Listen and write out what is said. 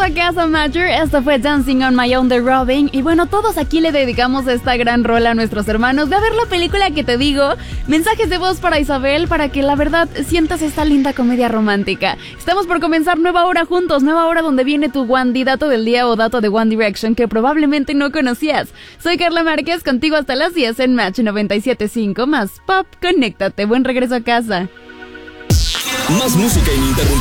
a casa, Major. Esto fue Dancing on My Own de Robin. Y bueno, todos aquí le dedicamos esta gran rola a nuestros hermanos. Ve a ver la película que te digo. Mensajes de voz para Isabel para que la verdad sientas esta linda comedia romántica. Estamos por comenzar nueva hora juntos. Nueva hora donde viene tu Wandy dato del día o dato de One Direction que probablemente no conocías. Soy Carla Márquez, contigo hasta las 10 en Match 97.5 más Pop. Conéctate. Buen regreso a casa. Más música ininterrumpida.